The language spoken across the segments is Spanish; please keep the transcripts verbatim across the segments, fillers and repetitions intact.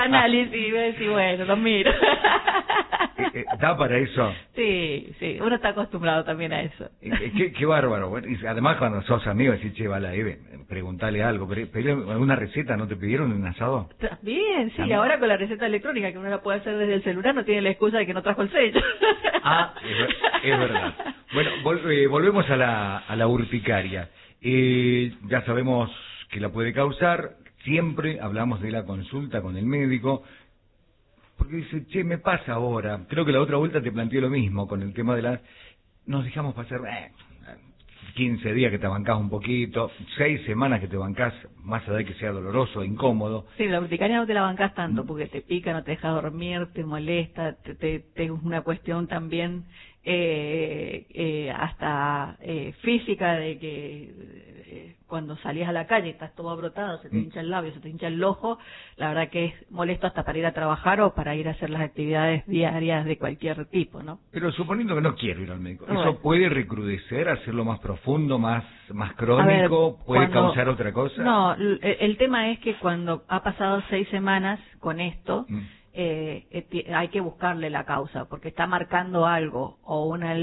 análisis, ves, y bueno, lo miro. ¿Da para eso? Sí, sí, uno está acostumbrado también a eso. Qué, qué bárbaro. Bueno, y además cuando sos amigo decís, che, va la Eve, preguntale algo. ¿Pedí alguna receta? ¿No te pidieron un asado? También, sí, ¿También? Ahora con la receta electrónica que uno la puede hacer desde el celular no tiene la excusa de que no trajo el sello. Ah, es, es verdad. Bueno, vol, eh, volvemos a la, a la urticaria. Eh, ya sabemos que la puede causar. Siempre hablamos de la consulta con el médico. Porque dice, che, me pasa ahora. Creo que la otra vuelta te planteé lo mismo con el tema de las... Nos dejamos pasar eh, quince días que te bancás un poquito, seis semanas que te bancás, más allá de que sea doloroso, incómodo. Sí, la urticaria no te la bancás tanto, porque te pica, no te deja dormir, te molesta, te, te, te es una cuestión también eh, eh, hasta eh, física, de que eh, cuando salís a la calle estás todo abrotado, se te hincha el labio, se te hincha el ojo, la verdad que es molesto hasta para ir a trabajar o para ir a hacer las actividades diarias de cualquier tipo, ¿no? Pero suponiendo que no quiero ir al médico, Bueno. ¿eso puede recrudecer, hacerlo más profundo, más más crónico? Ver, ¿Puede cuando, causar otra cosa? No, el, el tema es que cuando ha pasado seis semanas con esto, mm. eh, eh, hay que buscarle la causa, porque está marcando algo, o una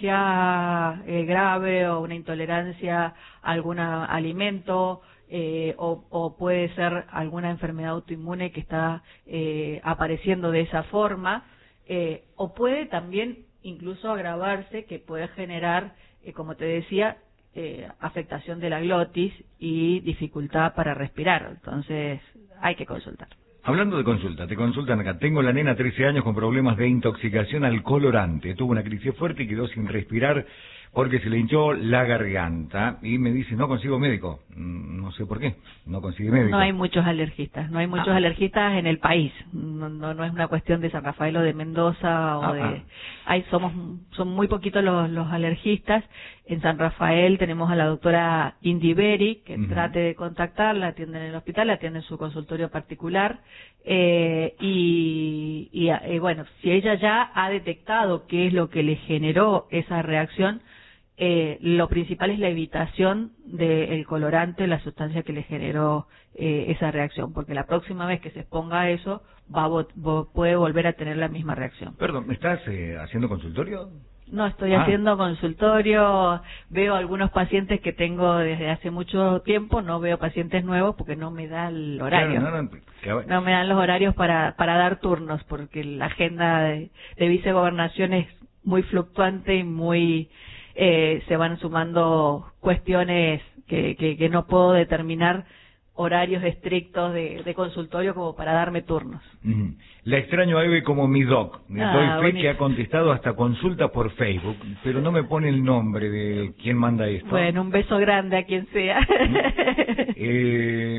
alergia eh, grave, o una intolerancia a algún alimento, eh, o, o puede ser alguna enfermedad autoinmune que está eh, apareciendo de esa forma, eh, o puede también incluso agravarse, que puede generar, eh, como te decía, Eh, afectación de la glotis y dificultad para respirar. Entonces hay que consultar. Hablando de consulta, te consultan acá. Tengo la nena trece años con problemas de intoxicación al colorante. Tuvo una crisis fuerte y quedó sin respirar porque se le hinchó la garganta. Y me dice, no consigo médico. No sé por qué, no consigue médico. No hay muchos alergistas, no hay muchos ah. alergistas en el país. No, no, no es una cuestión de San Rafael o de Mendoza o ah, de... Ah. Hay, somos, son muy poquitos los, los alergistas. En San Rafael tenemos a la doctora Indy Berry, que uh-huh. trate de contactarla, atiende en el hospital, atiende en su consultorio particular. Eh, y, y, y bueno, si ella ya ha detectado qué es lo que le generó esa reacción, eh, lo principal es la evitación del colorante, la sustancia que le generó eh, esa reacción, porque la próxima vez que se exponga a eso, va a vo- vo- puede volver a tener la misma reacción. Perdón, ¿me estás eh, haciendo consultorio? No, estoy ah. haciendo consultorio, veo algunos pacientes que tengo desde hace mucho tiempo, no veo pacientes nuevos porque no me da el horario. Claro, no, no, que... no me dan los horarios para, para dar turnos, porque la agenda de, de vicegobernación es muy fluctuante y muy... Eh, se van sumando cuestiones que, que, que no puedo determinar horarios estrictos de, de consultorio como para darme turnos. Mm. La extraño a Eve como mi doc. Me Ah, doy fe bonito. que ha contestado hasta consulta por Facebook, pero no me pone el nombre de quién manda esto. Bueno, un beso grande a quien sea. eh,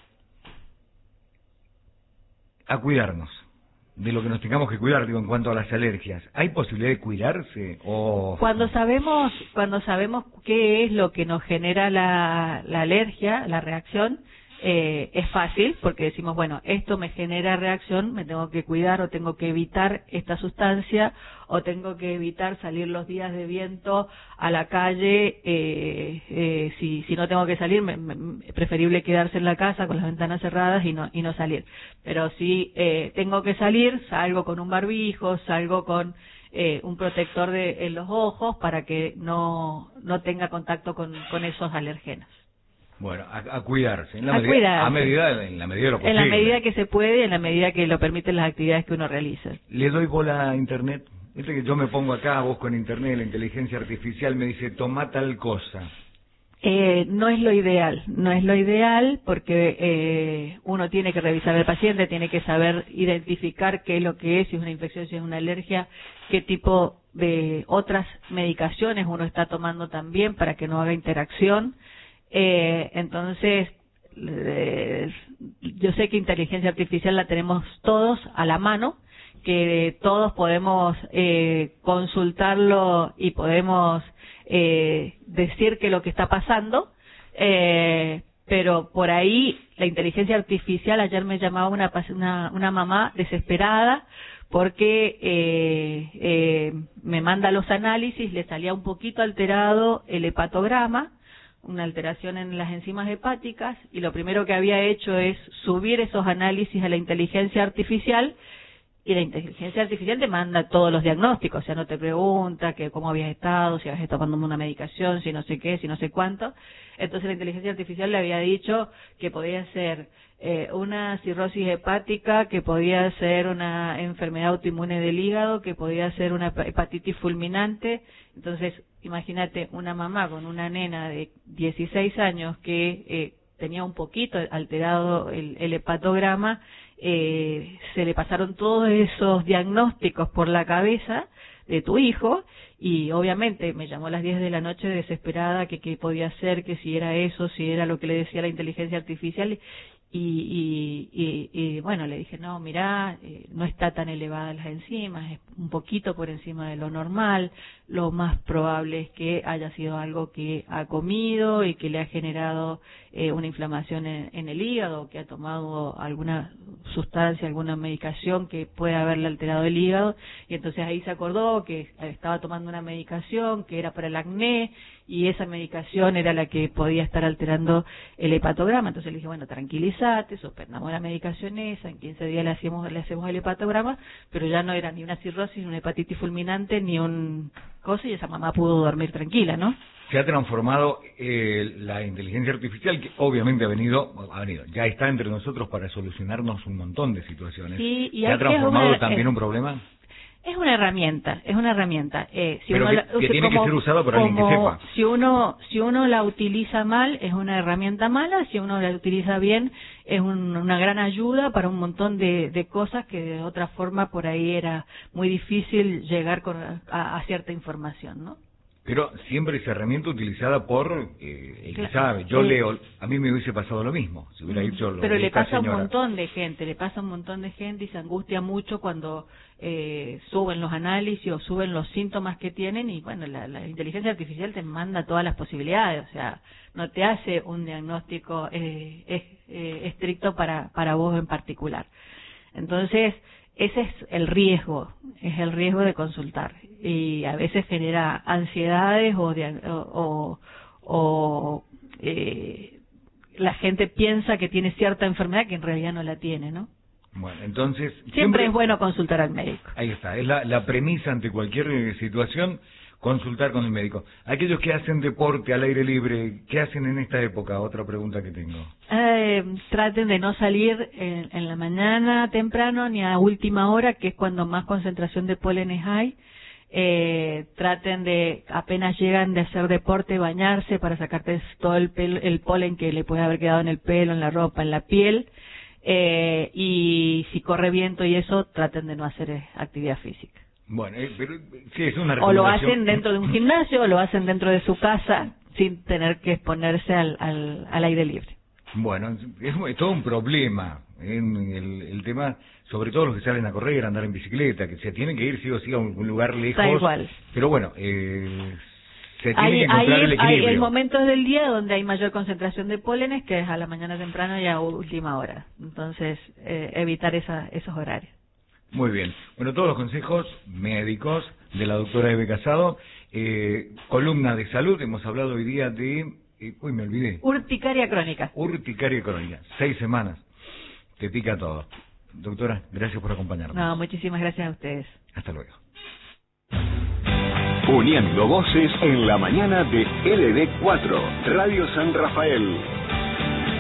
a cuidarnos de lo que nos tengamos que cuidar, digo, en cuanto a las alergias. ¿Hay posibilidad de cuidarse? O... Cuando sabemos, cuando sabemos qué es lo que nos genera la, la alergia, la reacción, eh, es fácil, porque decimos, bueno, esto me genera reacción, me tengo que cuidar o tengo que evitar esta sustancia o tengo que evitar salir los días de viento a la calle, eh, eh, si, si no tengo que salir, me, me, es preferible quedarse en la casa con las ventanas cerradas y no, y no salir. Pero si eh, tengo que salir, salgo con un barbijo, salgo con eh, un protector de, en los ojos para que no, no tenga contacto con, con esos alergenos. Bueno, a, a cuidarse, en la a medida, cuidarse. a medida, en la medida de lo posible. En la medida que se puede, en la medida que lo permiten las actividades que uno realiza. ¿Le doy bola a Internet? Viste que yo me pongo acá, busco en Internet, la inteligencia artificial me dice, toma tal cosa. Eh, no es lo ideal, no es lo ideal porque eh, uno tiene que revisar al paciente, tiene que saber identificar qué es lo que es, si es una infección, si es una alergia, qué tipo de otras medicaciones uno está tomando también para que no haga interacción. Eh, entonces, eh, yo sé que inteligencia artificial la tenemos todos a la mano, que todos podemos eh, consultarlo y podemos eh, decir que lo que está pasando, eh, pero por ahí la inteligencia artificial, ayer me llamaba una, una, una mamá desesperada porque eh, eh, me manda los análisis, le salía un poquito alterado el hepatograma, una alteración en las enzimas hepáticas, y lo primero que había hecho es subir esos análisis a la inteligencia artificial, y la inteligencia artificial te manda todos los diagnósticos, o sea, no te pregunta que cómo habías estado, si habías estado tomando una medicación, si no sé qué, si no sé cuánto. Entonces la inteligencia artificial le había dicho que podía ser eh, una cirrosis hepática, que podía ser una enfermedad autoinmune del hígado, que podía ser una hepatitis fulminante. Entonces, imagínate una mamá con una nena de dieciséis años que eh, tenía un poquito alterado el, el hepatograma, eh, se le pasaron todos esos diagnósticos por la cabeza de tu hijo, y obviamente me llamó a las diez de la noche desesperada que qué podía hacer, que si era eso, si era lo que le decía la inteligencia artificial, y, y, y, y bueno, le dije, no, mirá, eh, no está tan elevada las enzimas, es un poquito por encima de lo normal, lo más probable es que haya sido algo que ha comido y que le ha generado eh, una inflamación en, en el hígado, que ha tomado alguna sustancia, alguna medicación que puede haberle alterado el hígado, y entonces ahí se acordó que estaba tomando una medicación que era para el acné, y esa medicación era la que podía estar alterando el hepatograma. Entonces le dije, bueno, tranquilízate, suspendamos la medicación esa, en quince días le hacemos, le hacemos el hepatograma, pero ya no era ni una cirrosis, ni una hepatitis fulminante, ni un cosa, y esa mamá pudo dormir tranquila, ¿no? Se ha transformado eh, la inteligencia artificial, que obviamente ha venido, ha venido, ya está entre nosotros para solucionarnos un montón de situaciones. Sí, y ¿Se ha transformado una, también es, un problema? Es una herramienta, es una herramienta. Eh, si Pero uno que, la, que tiene como, que ser usada por alguien que sepa. Si uno, si uno la utiliza mal, es una herramienta mala. Si uno la utiliza bien, es un, una gran ayuda para un montón de, de cosas que de otra forma por ahí era muy difícil llegar con, a, a cierta información, ¿no? Pero siempre esa herramienta utilizada por eh, el que Claro. sabe. Yo Sí. leo, a mí me hubiese pasado lo mismo, si hubiera dicho lo Pero de le esta pasa a un señora. montón de gente, le pasa a un montón de gente y se angustia mucho cuando eh, suben los análisis o suben los síntomas que tienen, y bueno, la, la inteligencia artificial te manda todas las posibilidades, o sea, no te hace un diagnóstico eh, es, eh, estricto para, para vos en particular. Entonces, ese es el riesgo, es el riesgo de consultar, y a veces genera ansiedades o, o, o eh, la gente piensa que tiene cierta enfermedad que en realidad no la tiene, ¿no? Bueno, entonces... Siempre, siempre es bueno consultar al médico. Ahí está, es la, la premisa ante cualquier eh, situación, consultar con el médico. Aquellos que hacen deporte al aire libre, ¿qué hacen en esta época? Otra pregunta que tengo. Eh, traten de no salir en, en la mañana temprano ni a última hora, que es cuando más concentración de pólenes hay. Eh, traten de, apenas llegan de hacer deporte, bañarse para sacarte todo el, pelo, el polen que le puede haber quedado en el pelo, en la ropa, en la piel. Eh, y si corre viento y eso, traten de no hacer eh, actividad física. Bueno, eh, pero sí, es una O lo recomendación. hacen dentro de un gimnasio o lo hacen dentro de su casa sin tener que exponerse al, al, al aire libre. Bueno, es, es todo un problema en el, el tema, sobre todo los que salen a correr, a andar en bicicleta, que se tienen que ir sí o sí a un, un lugar lejos. Tal cual. Pero bueno, eh, se tiene Hay, que encontrar hay, el equilibrio. hay momentos del día donde hay mayor concentración de pólenes, que es a la mañana temprano y a última hora. Entonces, eh, evitar esa, esos horarios. Muy bien. Bueno, todos los consejos médicos de la doctora Eve Casado. Eh, columna de salud, hemos hablado hoy día de... Eh, uy, me olvidé. Urticaria crónica. Urticaria crónica. Seis semanas. Te pica todo. Doctora, gracias por acompañarnos. No, muchísimas gracias a ustedes. Hasta luego. Uniendo voces en la mañana de L D cuatro, Radio San Rafael.